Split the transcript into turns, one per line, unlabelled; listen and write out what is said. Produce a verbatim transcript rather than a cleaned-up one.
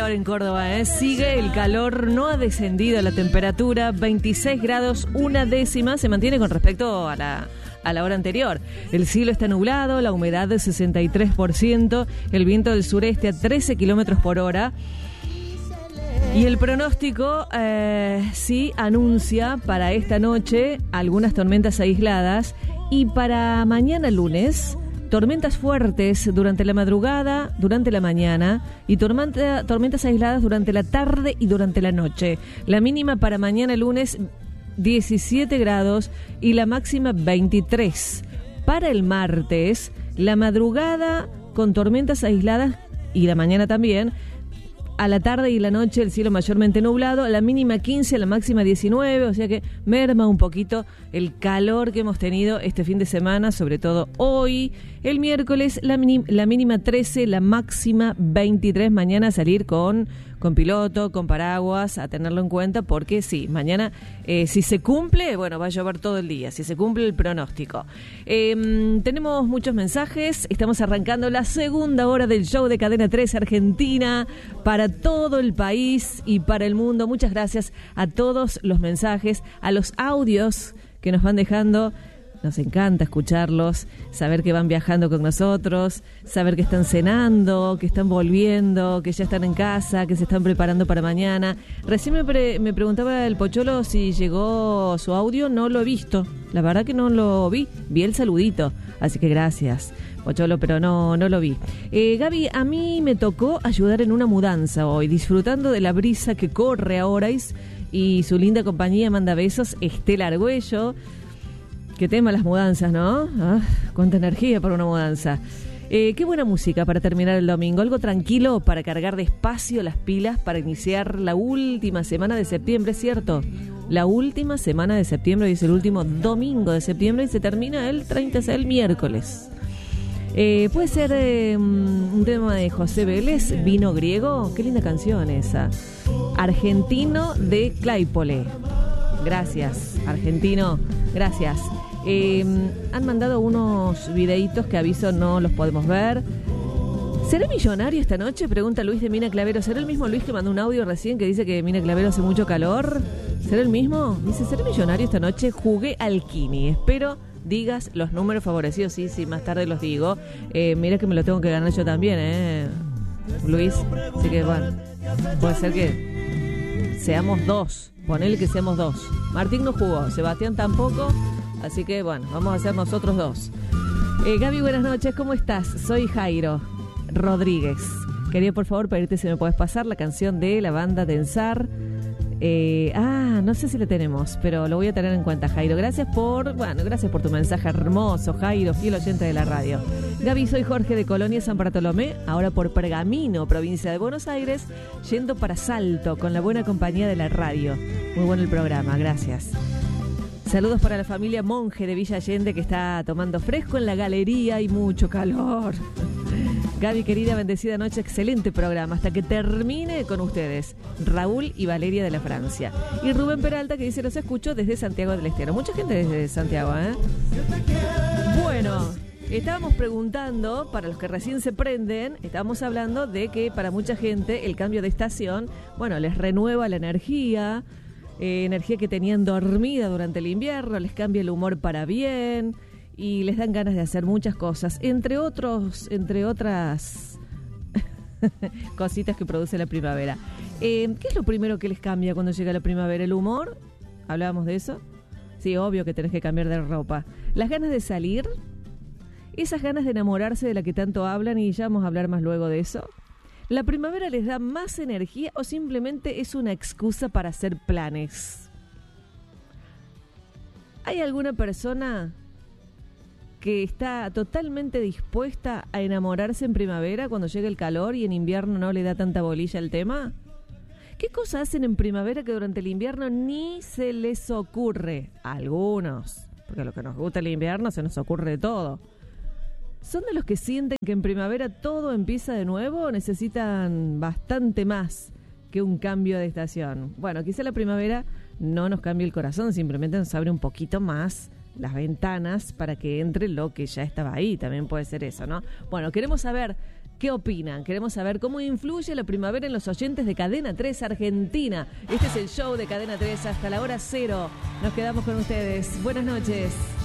calor en Córdoba, ¿eh? Sigue el calor, no ha descendido la temperatura, veintiséis grados, una décima, se mantiene con respecto a la, a la hora anterior. El cielo está nublado, la humedad de sesenta y tres por ciento, el viento del sureste a trece kilómetros por hora. Y el pronóstico eh, sí anuncia para esta noche algunas tormentas aisladas y para mañana lunes tormentas fuertes durante la madrugada, durante la mañana y tormenta, tormentas aisladas durante la tarde y durante la noche. La mínima para mañana lunes diecisiete grados y la máxima veintitrés. Para el martes, la madrugada con tormentas aisladas y la mañana también. A la tarde y la noche el cielo mayormente nublado, la mínima quince, la máxima diecinueve, o sea que merma un poquito el calor que hemos tenido este fin de semana, sobre todo hoy. El miércoles la, minim, la mínima trece, la máxima veintitrés, mañana salir con, con piloto, con paraguas, a tenerlo en cuenta porque sí, mañana eh, si se cumple, bueno, va a llover todo el día, si se cumple el pronóstico. Eh, tenemos muchos mensajes, estamos arrancando la segunda hora del show de Cadena tres Argentina para todo el país y para el mundo. Muchas gracias a todos los mensajes, a los audios que nos van dejando. Nos encanta escucharlos, saber que van viajando con nosotros, saber que están cenando, que están volviendo, que ya están en casa, que se están preparando para mañana. Recién me, pre- me preguntaba el Pocholo si llegó su audio, no lo he visto. La verdad que no lo vi, vi el saludito, así que gracias, Pocholo, pero no, no lo vi. Eh, Gaby, a mí me tocó ayudar en una mudanza hoy, disfrutando de la brisa que corre ahora y, y su linda compañía manda besos, Estela Argüello. Qué tema las mudanzas, ¿no? Ah, cuánta energía para una mudanza. Eh, qué buena música para terminar el domingo. Algo tranquilo para cargar despacio las pilas para iniciar la última semana de septiembre, ¿cierto? La última semana de septiembre, y es el último domingo de septiembre y se termina el treinta, es el miércoles. Eh, puede ser eh, un tema de José Vélez, Vino Griego. Qué linda canción esa. Argentino de Claypole. Gracias, argentino, gracias. Eh, han mandado unos videitos que aviso no los podemos ver. ¿Seré millonario esta noche? Pregunta Luis de Mina Clavero. ¿Será el mismo Luis que mandó un audio recién que dice que Mina Clavero hace mucho calor? ¿Será el mismo? Dice, ¿seré millonario esta noche? Jugué al Kini. Espero digas los números favorecidos. Sí, sí, más tarde los digo. Eh, mira que me lo tengo que ganar yo también, ¿eh? Luis. Así que, bueno, puede ser que seamos dos. Ponele que seamos dos. Martín no jugó, Sebastián tampoco, así que bueno, vamos a ser nosotros dos. Eh, Gaby, buenas noches, ¿cómo estás? Soy Jairo Rodríguez. Quería por favor pedirte si me puedes pasar la canción de la banda Tensar. Eh, ah, no sé si la tenemos, pero lo voy a tener en cuenta, Jairo. Gracias por, bueno, gracias por tu mensaje hermoso, Jairo, fiel oyente de la radio. Gaby, soy Jorge de Colonia San Bartolomé, ahora por Pergamino, provincia de Buenos Aires, yendo para Salto con la buena compañía de la radio. Muy bueno el programa, gracias. Saludos para la familia Monje de Villa Allende que está tomando fresco en la galería y mucho calor. Gaby, querida, bendecida noche, excelente programa, hasta que termine con ustedes. Raúl y Valeria de la Francia. Y Rubén Peralta que dice, los escucho desde Santiago del Estero. Mucha gente desde Santiago, ¿eh? Bueno, estábamos preguntando, para los que recién se prenden, estábamos hablando de que para mucha gente el cambio de estación, bueno, les renueva la energía, eh, energía que tenían dormida durante el invierno, les cambia el humor para bien y les dan ganas de hacer muchas cosas, entre otros, entre otras cositas que produce la primavera. Eh, ¿Qué es lo primero que les cambia cuando llega la primavera? ¿El humor? ¿Hablábamos de eso? Sí, obvio que tenés que cambiar de ropa. ¿Las ganas de salir? ¿Esas ganas de enamorarse de la que tanto hablan y ya vamos a hablar más luego de eso? ¿La primavera les da más energía o simplemente es una excusa para hacer planes? ¿Hay alguna persona que está totalmente dispuesta a enamorarse en primavera cuando llega el calor y en invierno no le da tanta bolilla al tema? ¿Qué cosas hacen en primavera que durante el invierno ni se les ocurre? A algunos, porque a los que nos gusta el invierno se nos ocurre de todo. ¿Son de los que sienten que en primavera todo empieza de nuevo o necesitan bastante más que un cambio de estación? Bueno, quizá la primavera no nos cambie el corazón, simplemente nos abre un poquito más las ventanas para que entre lo que ya estaba ahí. También puede ser eso, ¿no? Bueno, queremos saber ¿Qué opinan? Queremos saber cómo influye la primavera en los oyentes de Cadena tres Argentina. Este es el show de Cadena tres hasta la hora cero. Nos quedamos con ustedes. Buenas noches.